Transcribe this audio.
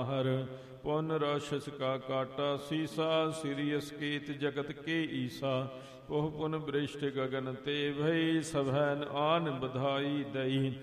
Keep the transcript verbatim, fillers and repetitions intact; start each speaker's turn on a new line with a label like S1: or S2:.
S1: हर पुन राक्षस का काटा सीसा श्री अस्केत जगत के ईसा पोह पुन वृष्ट गगन ते भई सभैन आन बधाई दई